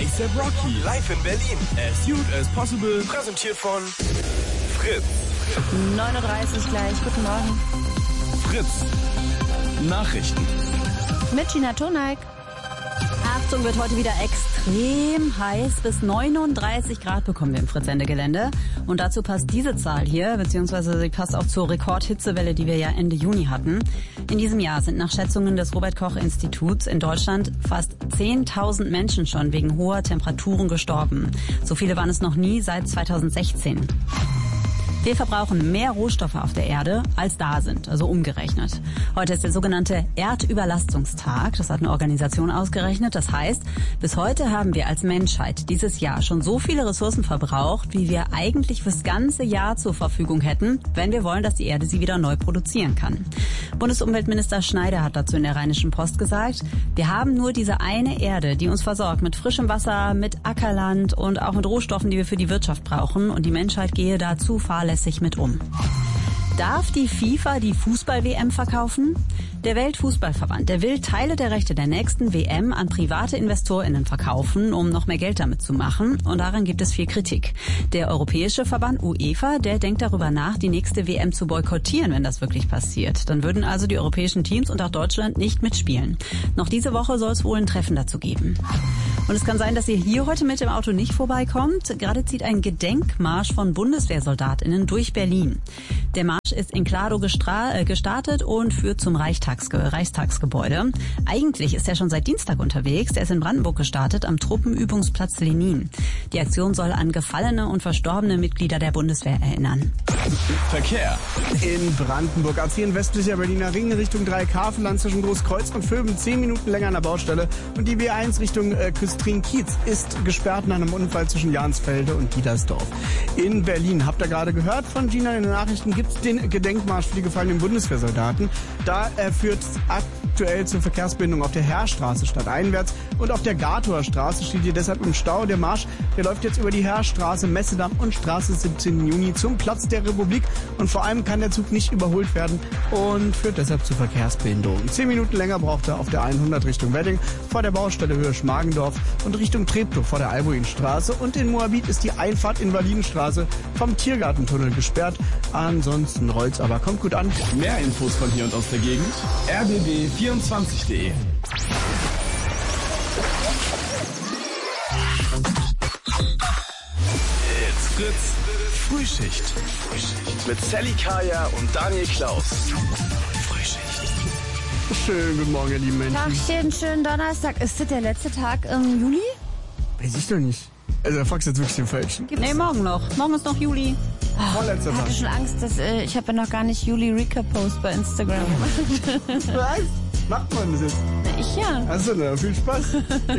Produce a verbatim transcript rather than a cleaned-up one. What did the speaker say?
A$AP Rocky live in Berlin. As Cute as Possible. Präsentiert von Fritz. neun Uhr dreißig gleich. Guten Morgen. Fritz. Nachrichten. Mit Gina Toneik. Achtung, wird heute wieder extrem heiß. Bis neununddreißig Grad bekommen wir im Fritz-Sendegelände. Und dazu passt diese Zahl hier, beziehungsweise sie passt auch zur Rekordhitzewelle, die wir ja Ende Juni hatten. In diesem Jahr sind nach Schätzungen des Robert-Koch-Instituts in Deutschland fast zehntausend Menschen schon wegen hoher Temperaturen gestorben. So viele waren es noch nie seit zweitausendsechzehn. Wir verbrauchen mehr Rohstoffe auf der Erde, als da sind, also umgerechnet. Heute ist der sogenannte Erdüberlastungstag. Das hat eine Organisation ausgerechnet. Das heißt, bis heute haben wir als Menschheit dieses Jahr schon so viele Ressourcen verbraucht, wie wir eigentlich fürs ganze Jahr zur Verfügung hätten, wenn wir wollen, dass die Erde sie wieder neu produzieren kann. Bundesumweltminister Schneider hat dazu in der Rheinischen Post gesagt, wir haben nur diese eine Erde, die uns versorgt mit frischem Wasser, mit Ackerland und auch mit Rohstoffen, die wir für die Wirtschaft brauchen. Und die Menschheit gehe da zu fahrlässig mit um. Darf die FIFA die Fußball-W M verkaufen? Der Weltfußballverband, der will Teile der Rechte der nächsten W M an private InvestorInnen verkaufen, um noch mehr Geld damit zu machen. Und daran gibt es viel Kritik. Der Europäische Verband UEFA, der denkt darüber nach, die nächste W M zu boykottieren, wenn das wirklich passiert. Dann würden also die europäischen Teams und auch Deutschland nicht mitspielen. Noch diese Woche soll es wohl ein Treffen dazu geben. Und es kann sein, dass ihr hier heute mit dem Auto nicht vorbeikommt. Gerade zieht ein Gedenkmarsch von BundeswehrsoldatInnen durch Berlin. Der Marsch ist in Klado gestra- gestartet und führt zum Reichstagsge- Reichstagsgebäude. Eigentlich ist er schon seit Dienstag unterwegs. Er ist in Brandenburg gestartet, am Truppenübungsplatz Lenin. Die Aktion soll an gefallene und verstorbene Mitglieder der Bundeswehr erinnern. Verkehr. In Brandenburg A zehn westlicher Berliner Ring Richtung Dreieckhavelland zwischen Großkreuz und Vöben zehn Minuten länger an der Baustelle. Und die B eins Richtung äh, Küstrin-Kiez ist gesperrt nach einem Unfall zwischen Jansfelde und Diedersdorf. In Berlin, habt ihr gerade gehört von Gina in den Nachrichten, gibt es den Gedenkmarsch für die gefallenen Bundeswehrsoldaten. Da äh, führt aktuell zur Verkehrsbindung auf der Heerstraße stadteinwärts und auf der Gatower Straße steht hier deshalb im Stau. Der Marsch, der läuft jetzt über die Heerstraße, Messedamm und Straße siebzehnten Juni zum Platz der Republik und vor allem kann der Zug nicht überholt werden und führt deshalb zu Verkehrsbehinderung. Zehn Minuten länger braucht er auf der hundert Richtung Wedding, vor der Baustelle Höhe Schmargendorf und Richtung Treptow vor der Albuinstraße und in Moabit ist die Einfahrt Invalidenstraße vom Tiergartentunnel gesperrt. Ansonsten rollt's aber, kommt gut an. Mehr Infos von hier und aus der Gegend. r b b vierundzwanzig punkt de. It's Fritz. Frühschicht. Frühschicht. Mit Sally Kaya und Daniel Klaus. Frühschicht. Schönen guten Morgen, ihr lieben Menschen. Tagchen, schönen Donnerstag. Ist das der letzte Tag im Juli? Weiß ich doch nicht. Also da fragst du jetzt wirklich den Falschen. Nee, morgen noch. Morgen ist noch Juli. Vorletzter Ich Tag. hatte schon Angst, dass äh, ich habe ja noch gar nicht Juli Recap-Post bei Instagram. Was? Macht man das jetzt? Ich ja. Achso, na, viel Spaß.